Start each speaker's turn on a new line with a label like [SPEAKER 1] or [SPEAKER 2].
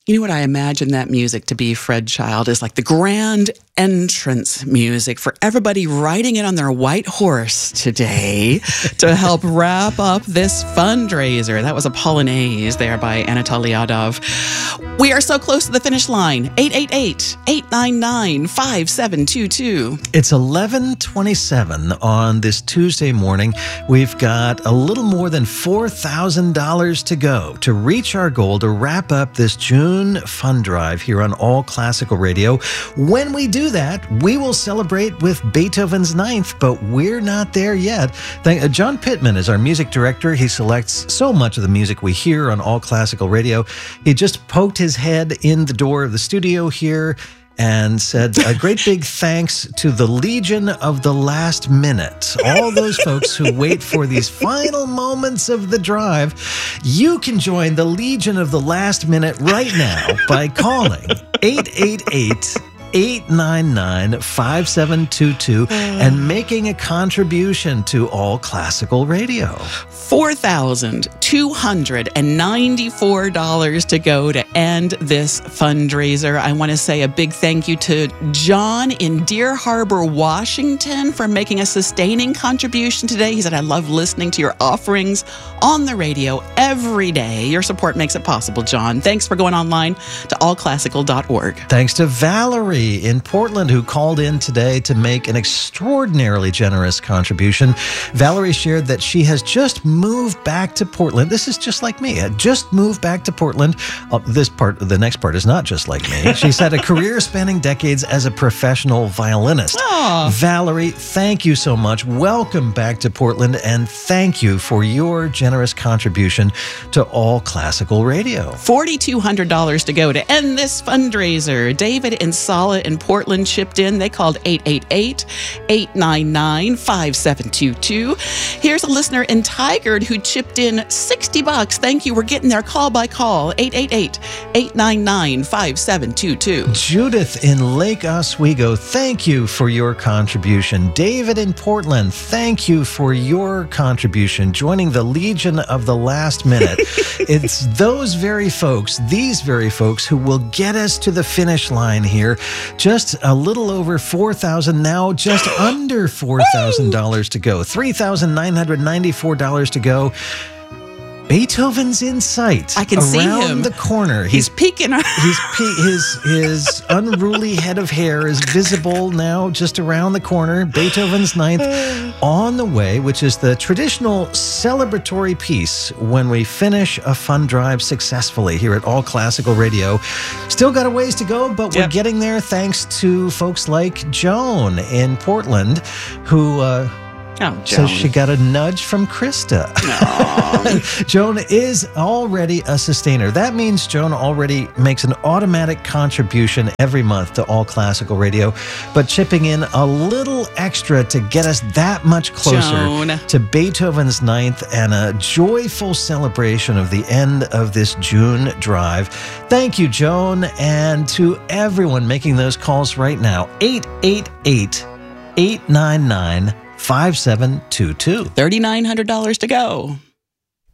[SPEAKER 1] You know what I imagine that music to be, Fred Child, is like the grand entrance music for everybody riding in on their white horse today to help wrap up this fundraiser. That was a Polonaise there by Anatoly Yadov. We are so close to the finish line. 888-899-5722.
[SPEAKER 2] It's 11:27 on this Tuesday morning. We've got a little more than $4,000 to go to reach our goal to wrap up this June fund drive here on All Classical Radio. When we do that, we will celebrate with Beethoven's Ninth, but we're not there yet. John Pittman is our music director. He selects so much of the music we hear on All Classical Radio. He just poked his head in the door of the studio here and said a great big thanks to the Legion of the Last Minute. All those folks who wait for these final moments of the drive. You can join the Legion of the Last Minute right now by calling 888-899-5722 and making a contribution to All Classical Radio.
[SPEAKER 1] $4,294 to go to end this fundraiser. I want to say a big thank you to John in Deer Harbor, Washington, for making a sustaining contribution today. He said, I love listening to your offerings on the radio every day. Your support makes it possible, John. Thanks for going online to allclassical.org.
[SPEAKER 2] Thanks to Valerie in Portland, who called in today to make an extraordinarily generous contribution. Valerie shared that she has just moved back to Portland. This is just like me. I just moved back to Portland. The next part is not just like me. She's had a career spanning decades as a professional violinist.
[SPEAKER 1] Aww.
[SPEAKER 2] Valerie, thank you so much. Welcome back to Portland, and thank you for your generous contribution to All Classical Radio.
[SPEAKER 1] $4,200 to go to end this fundraiser. David and Sala in Portland chipped in. They called 888-899-5722. Here's a listener in Tigard who chipped in $60. Thank you. We're getting there call by call. 888-899-5722.
[SPEAKER 2] Judith in Lake Oswego, thank you for your contribution. David in Portland, thank you for your contribution, joining the Legion of the Last Minute. It's these very folks who will get us to the finish line here. Just a little over $4,000 now, just under $4,000 to go. $3,994 to go. Beethoven's in sight.
[SPEAKER 1] I can see him
[SPEAKER 2] around the corner.
[SPEAKER 1] He's peeking.
[SPEAKER 2] His unruly head of hair is visible now, just around the corner. Beethoven's Ninth on the way, which is the traditional celebratory piece when we finish a fund drive successfully here at All Classical Radio. Still got a ways to go, but we're getting there thanks to folks like Joan in Portland, who so she got a nudge from Krista. Joan is already a sustainer. That means Joan already makes an automatic contribution every month to All Classical Radio, but chipping in a little extra to get us that much closer to Beethoven's Ninth and a joyful celebration of the end of this June drive. Thank you, Joan, and to everyone making those calls right now. 888-899-5722.
[SPEAKER 1] $3,900 to go.